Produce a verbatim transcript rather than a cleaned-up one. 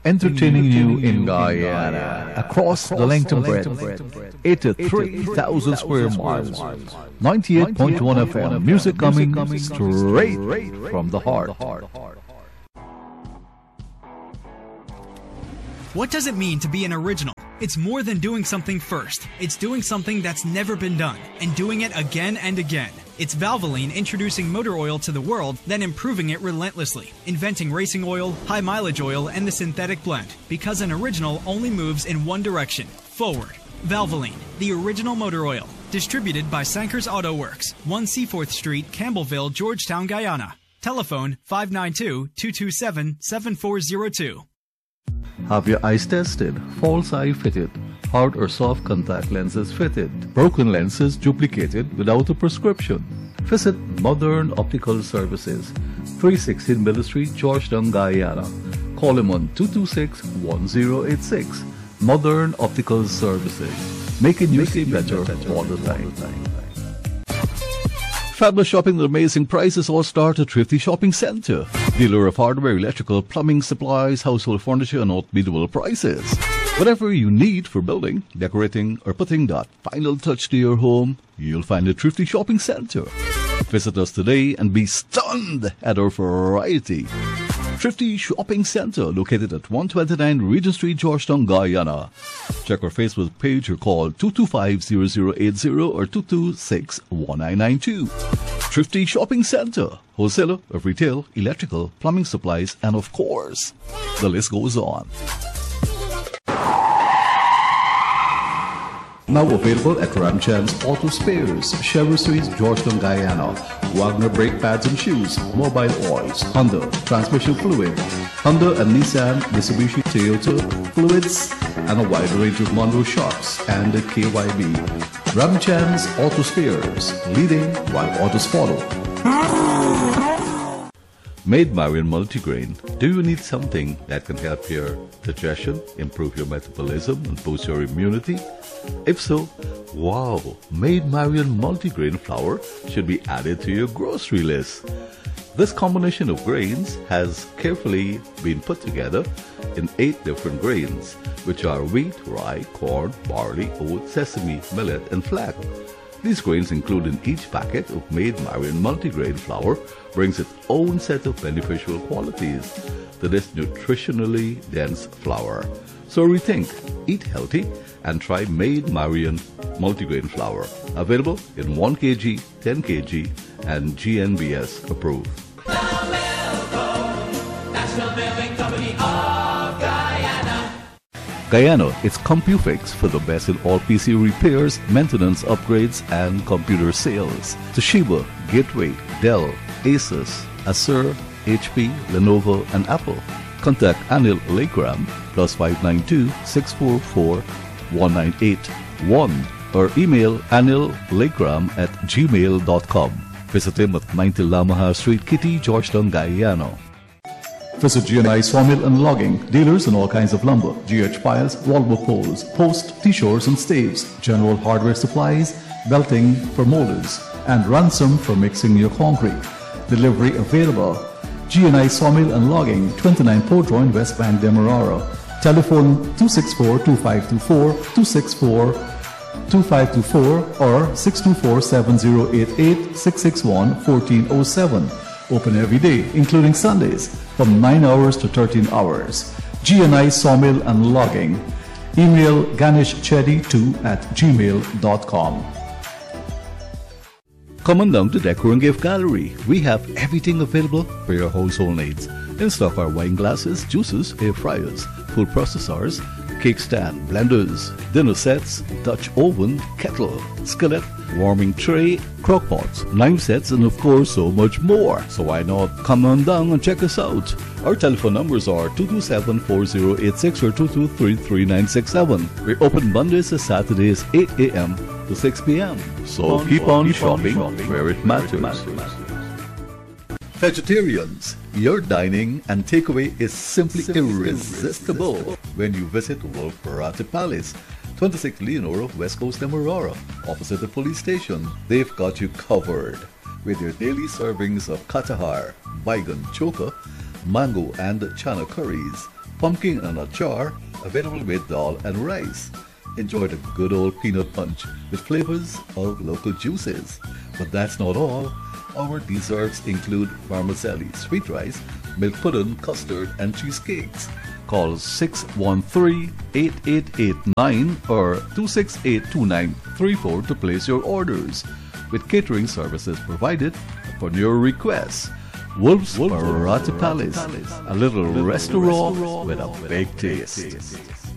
entertaining you in Guyana, across the length and breadth, eighty-three thousand square miles, ninety-eight point one F M, music coming straight from the heart. What does it mean to be an original? It's more than doing something first. It's doing something that's never been done, and doing it again and again. It's Valvoline introducing motor oil to the world, then improving it relentlessly. Inventing racing oil, high mileage oil, and the synthetic blend. Because an original only moves in one direction, forward. Valvoline, the original motor oil. Distributed by Sankers Auto Works, one Seaforth Street, Campbellville, Georgetown, Guyana. Telephone five nine two, two two seven, seven four zero two. Have your eyes tested, false eye fitted, hard or soft contact lenses fitted, broken lenses duplicated without a prescription. Visit Modern Optical Services, three sixteen Middle Street, Georgetown, Guyana. Call them on two two six, one zero eight six. Modern Optical Services, making you see better all the time. Fabulous shopping with amazing prices all start at Thrifty Shopping Center. Dealer of hardware, electrical, plumbing, supplies, household furniture, and unbeatable prices. Whatever you need for building, decorating, or putting that final touch to your home, you'll find at Thrifty Shopping Center. Visit us today and be stunned at our variety. Thrifty Shopping Center, located at one twenty-nine Regent Street, Georgetown, Guyana. Check our Facebook page or call two two five, zero zero eight zero or two two six, one nine nine two. Thrifty Shopping Center, wholesaler of retail, electrical, plumbing supplies, and of course, the list goes on. Now available at Ramchand's Auto Spares, Chevrolet Suites, Georgetown, Guyana. Wagner brake pads and shoes, mobile oils, Honda transmission fluid, Honda and Nissan, Mitsubishi, Toyota fluids, and a wide range of Monroe shops and K Y B. Ramchand's Auto Spares, leading while autos follow. Maid Marian Multigrain. Do you need something that can help your digestion, improve your metabolism, and boost your immunity? If so, wow, Maid Marian Multigrain flour should be added to your grocery list. This combination of grains has carefully been put together in eight different grains, which are wheat, rye, corn, barley, oat, sesame, millet, and flax. These grains included in each packet of Maid Marian Multigrain flour brings its own set of beneficial qualities to this nutritionally dense flour. So rethink, eat healthy, and try Maid Marian Multigrain flour. Available in one kilogram, ten kilograms, and G N B S approved. The Milko, National Milling Company of Guyana. Guyana, it's CompuFix for the best in all P C repairs, maintenance upgrades, and computer sales. Toshiba, Gateway, Dell, Asus, Acer, H P, Lenovo, and Apple. Contact Anil Lekram plus five nine two, six four four, one nine eight one or email anillekram at gmail dot com. Visit him at ninety Lamaha Street, Kitty, Georgetown, Guyana. Visit G and I Sawmill and Logging, dealers in all kinds of lumber, G H piles, wallboard poles, post, T-shores and staves, general hardware supplies, belting for molders, and ransom for mixing your concrete. Delivery available. G and I Sawmill and Logging, twenty-nine Port Royal, West Bank, Demerara. Telephone two six four, two five two four, two six four, two five two four or six two four, seven zero eight eight, six six one, one four zero seven. Open every day, including Sundays, from nine hours to thirteen hours. G and I Sawmill and Logging. Email ganeshchetty two at gmail dot com. Come on down to Decor and Gift Gallery. We have everything available for your household needs. In stock are wine glasses, juices, air fryers, food processors, cake stand, blenders, dinner sets, Dutch oven, kettle, skillet, warming tray, crock pots, knife sets, and of course so much more. So why not come on down and check us out? Our telephone numbers are two two seven, four zero eight six or two two three, three nine six seven. We're open Mondays to Saturdays, eight a m to six p m So keep on, keep shopping, on shopping where it matters. Where it matters. Vegetarians, your dining and takeaway is simply, simply irresistible, irresistible when you visit Wolf Parate Palace, twenty-six Leonora, West Coast, Demerara, opposite the police station. They've got you covered with your daily servings of katahar, baigan, choka, mango and chana curries, pumpkin in a jar, available with dal and rice. Enjoy the good old peanut punch with flavors of local juices. But that's not all. Our desserts include vermicelli, sweet rice, milk pudding, custard, and cheesecakes. Call six one three, eight eight eight nine or two six eight, two nine three four to place your orders, with catering services provided upon your request. Wolf's Parati Palace, a little restaurant with a big taste.